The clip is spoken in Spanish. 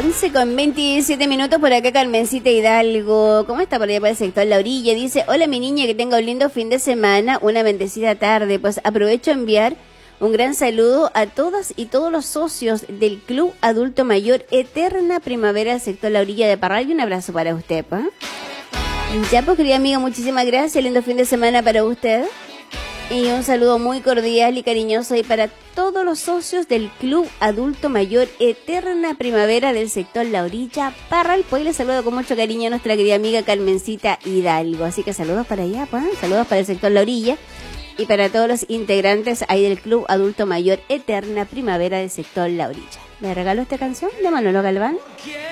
11:27 por acá, Carmencita Hidalgo. ¿Cómo está por allá por el sector La Orilla? Dice, hola mi niña, que tenga un lindo fin de semana, una bendecida tarde. Pues aprovecho a enviar un gran saludo a todas y todos los socios del Club Adulto Mayor Eterna Primavera del sector La Orilla de Parral, y un abrazo para usted, ¿pa? Ya, pues, querida amiga, muchísimas gracias, lindo fin de semana para usted. Y un saludo muy cordial y cariñoso y para todos los socios del Club Adulto Mayor Eterna Primavera del sector La Orilla, Parral. Pues le saludo con mucho cariño a nuestra querida amiga Carmencita Hidalgo. Así que saludos para allá, pues, saludos para el sector La Orilla y para todos los integrantes ahí del Club Adulto Mayor Eterna Primavera del sector La Orilla. ¿Me regaló esta canción de Manolo Galván?